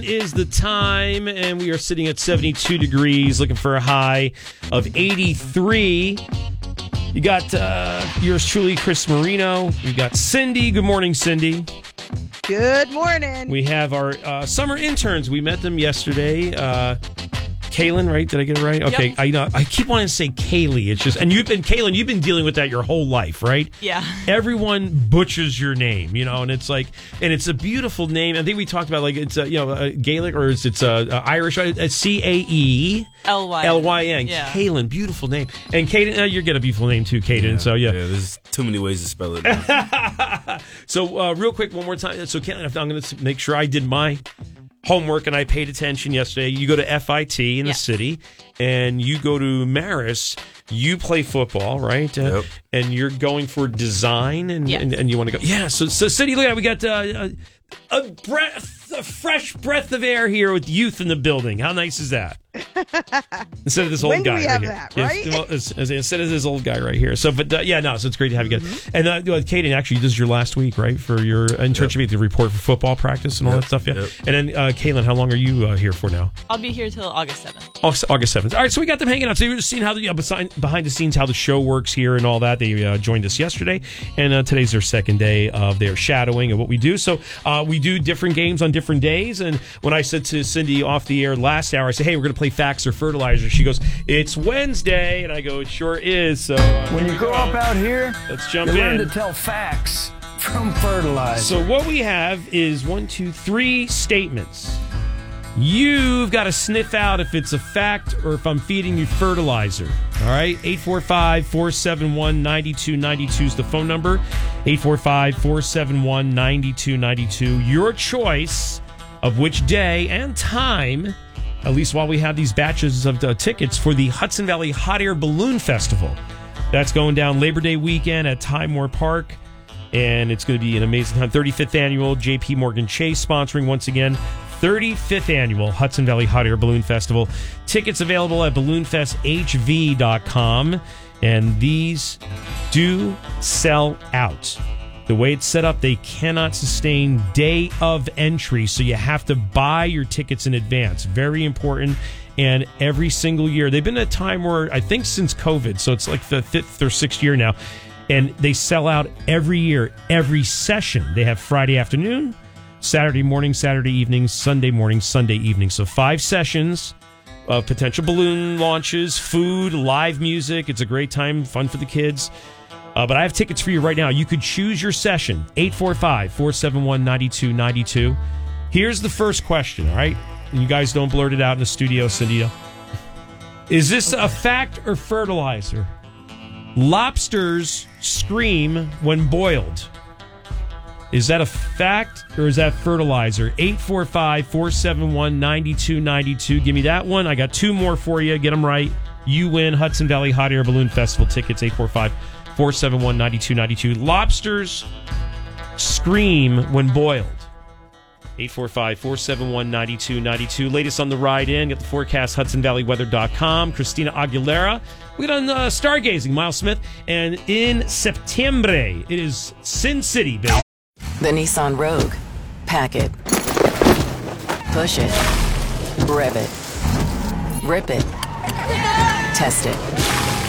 Is the time, and we are sitting at 72 degrees, looking for a high of 83. You got yours truly, Chris Marino. You got Cindy. Good morning, Cindy. Good morning. We have our summer interns. We met them yesterday. Kaylin, right? Did I get it right? Okay. Yep. I keep wanting to say Kaylee. It's just, and Kaylin, you've been dealing with that your whole life, right? Yeah. Everyone butchers your name, and it's like, and it's a beautiful name. I think we talked about it's Gaelic or it's Irish. Caelyn. Yeah. Kaylin, beautiful name. And Kaden, you get a beautiful name too, Kaden. So yeah, there's too many ways to spell it. So real quick, one more time. So Kaylin, I'm going to make sure I did my homework and I paid attention yesterday. You go to FIT in the city, and you go to Marist. You play football, right? Yep. And you're going for design, and you want to go. Yeah. So City, look at, we got a fresh breath of air here with youth in the building. How nice is that? Instead of this old guy right here. That, right? Well, instead of this old guy right here. So, but so it's great to have you guys. And Kaden, actually, this is your last week, right, for your internship, the report for football practice and all that stuff. Yeah. Yep. And then, Kaylin, how long are you here for now? I'll be here till August 7th. August 7th. All right, so we got them hanging out. So you were just seeing how behind the scenes how the show works here and all that. They joined us yesterday, and today's their second day of their shadowing of what we do. So we do different games on different days. And when I said to Cindy off the air last hour, I said, hey, we're going to play facts or fertilizer. She goes, it's Wednesday. And I go, it sure is. So when you grow up out here, let's jump you in. learn to tell facts from fertilizer. So what we have is 1, 2, 3 statements. You've got to sniff out if it's a fact or if I'm feeding you fertilizer. All right? 845-471-9292 is the phone number. 845-471-9292. Your choice of which day and time, at least while we have these batches of tickets for the Hudson Valley Hot Air Balloon Festival. That's going down Labor Day weekend at Time Warner Park, and it's going to be an amazing time. 35th annual J.P. Morgan Chase sponsoring once again. 35th annual Hudson Valley Hot Air Balloon Festival. Tickets available at balloonfesthv.com, and these do sell out. The way it's set up, they cannot sustain day of entry, so you have to buy your tickets in advance. Very important. And every single year, they've been at a time where I think since COVID, so it's like the 5th or 6th year now, and they sell out every year, every session. They have Friday afternoon, Saturday morning, Saturday evening, Sunday morning, Sunday evening. So 5 sessions of potential balloon launches, food, live music. It's a great time, fun for the kids. But I have tickets for you right now. You could choose your session, 845-471-9292. Here's the first question, all right? And you guys don't blurt it out in the studio, Cindy. Is this a fact or fertilizer? Lobsters scream when boiled. Is that a fact or is that fertilizer? 845-471-9292. Give me that one. I got 2 more for you. Get them right. You win Hudson Valley Hot Air Balloon Festival tickets, 845-471-9292. Lobsters scream when boiled. 845-471-9292. Latest on the ride in. Get the forecast, HudsonValleyWeather.com. Christina Aguilera. We got on stargazing, Miles Smith. And in September, it is Sin City, baby. The Nissan Rogue. Pack it. Push it. Rev it. Rip it. Test it.